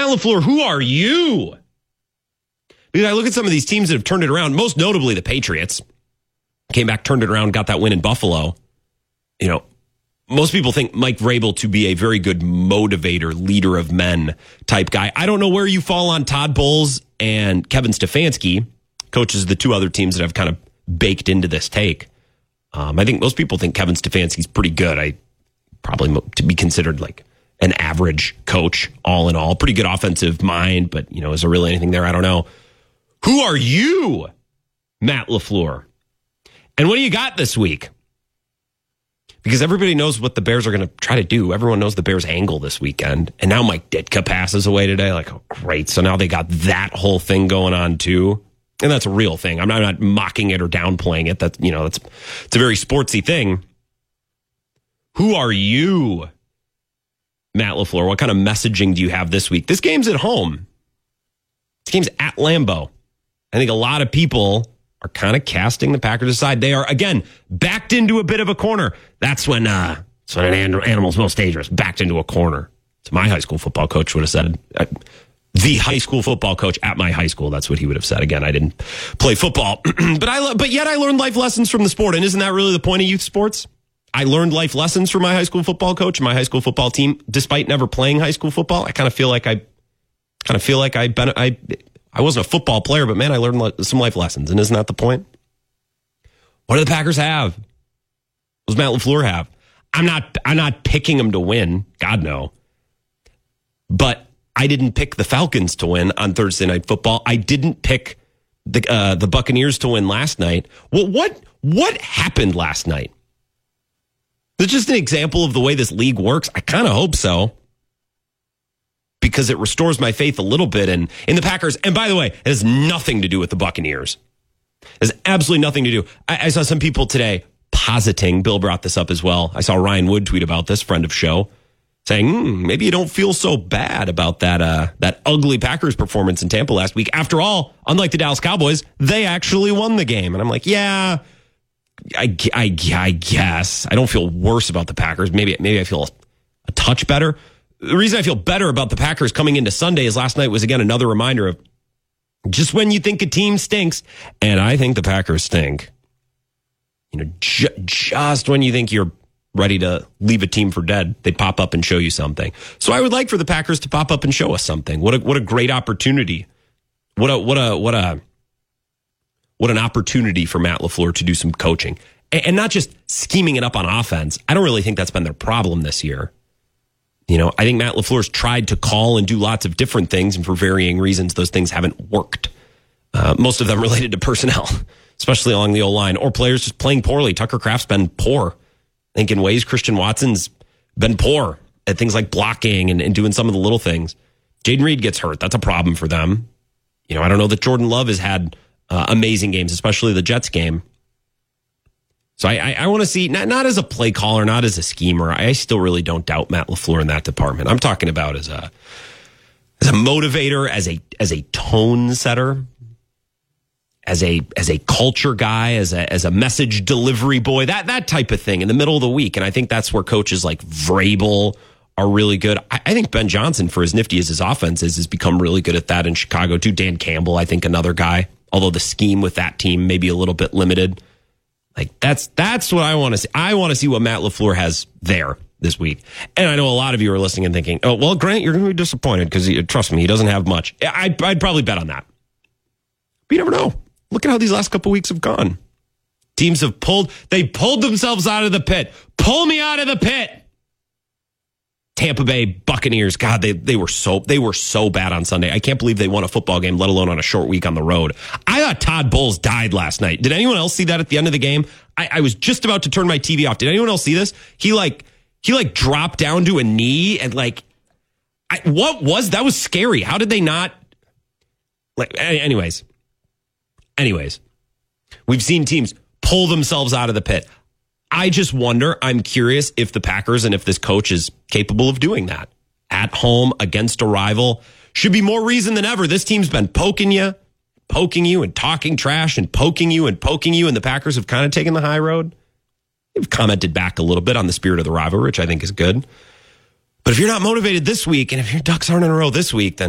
LaFleur, who are you? Because I look at some of these teams that have turned it around, most notably the Patriots. Came back, turned it around, got that win in Buffalo. You know, most people think Mike Vrabel to be a very good motivator, leader of men type guy. I don't know where you fall on Todd Bowles and Kevin Stefanski, coaches of the two other teams that have kind of baked into this take. I think most people think Kevin Stefanski's pretty good. I probably to be considered like an average coach, all in all. Pretty good offensive mind, but, you know, is there really anything there? I don't know. Who are you, Matt LaFleur? And what do you got this week? Because everybody knows what the Bears are going to try to do. Everyone knows the Bears' angle this weekend. And now Mike Ditka passes away today. Like, oh, great. So now they got that whole thing going on, too. And that's a real thing. I'm not mocking it or downplaying it. That's, you know, it's a very sportsy thing. Who are you, Matt LaFleur? What kind of messaging do you have this week? This game's at home. This game's at Lambeau. I think a lot of people are kind of casting the Packers aside. They are, again, backed into a bit of a corner. That's when an animal's most dangerous, backed into a corner. So my high school football coach would have said, the high school football coach at my high school, that's what he would have said. Again, I didn't play football, but yet I learned life lessons from the sport. And isn't that really the point of youth sports? I learned life lessons from my high school football coach and my high school football team, despite never playing high school football. I kind of feel like I wasn't a football player, but man, I learned some life lessons. And isn't that the point? What do the Packers have? What does Matt LaFleur have? I'm not picking them to win. God, no. But I didn't pick the Falcons to win on Thursday Night Football. I didn't pick the Buccaneers to win last night. Well, what happened last night? Is it just an example of the way this league works? I kind of hope so, because it restores my faith a little bit in the Packers. And by the way, it has nothing to do with the Buccaneers. It has absolutely nothing to do. I saw some people today positing, Bill brought this up as well. I saw Ryan Wood tweet about this, friend of show, saying, maybe you don't feel so bad about that ugly Packers performance in Tampa last week. After all, unlike the Dallas Cowboys, they actually won the game. And I'm like, yeah, I guess. I don't feel worse about the Packers. Maybe I feel a touch better. The reason I feel better about the Packers coming into Sunday is last night was, again, another reminder of just when you think a team stinks, and I think the Packers stink, you know, just when you think you're ready to leave a team for dead, they pop up and show you something. So I would like for the Packers to pop up and show us something. What a great opportunity. What an opportunity for Matt LaFleur to do some coaching and not just scheming it up on offense. I don't really think that's been their problem this year. You know, I think Matt LaFleur's tried to call and do lots of different things, and for varying reasons, those things haven't worked. Most of them related to personnel, especially along the O-line, or players just playing poorly. Tucker Kraft's been poor. I think in ways Christian Watson's been poor at things like blocking and doing some of the little things. Jaden Reed gets hurt. That's a problem for them. You know, I don't know that Jordan Love has had amazing games, especially the Jets game. So I want to see, not as a play caller, not as a schemer. I still really don't doubt Matt LaFleur in that department. I'm talking about as a motivator, as a tone setter, as a culture guy, as a message delivery boy, that type of thing in the middle of the week. And I think that's where coaches like Vrabel are really good. I think Ben Johnson, for as nifty as his offense is, has become really good at that in Chicago too. Dan Campbell, I think, another guy, although the scheme with that team may be a little bit limited. Like that's what I want to see. I want to see what Matt LaFleur has there this week. And I know a lot of you are listening and thinking, oh, well, Grant, you're going to be disappointed because trust me, he doesn't have much. I'd probably bet on that. But you never know. Look at how these last couple weeks have gone. Teams have pulled themselves out of the pit. Pull me out of the pit. Tampa Bay Buccaneers, God, they were so bad on Sunday. I can't believe they won a football game, let alone on a short week on the road. I thought Todd Bowles died last night. Did anyone else see that at the end of the game? I was just about to turn my TV off. Did anyone else see this? He dropped down to a knee and that was scary. How did they not anyways, we've seen teams pull themselves out of the pit. I just wonder, I'm curious if the Packers and if this coach is capable of doing that at home against a rival. Should be more reason than ever. This team's been poking you and talking trash and poking you. And the Packers have kind of taken the high road. They've commented back a little bit on the spirit of the rivalry, which I think is good. But if you're not motivated this week and if your Ducks aren't in a row this week, then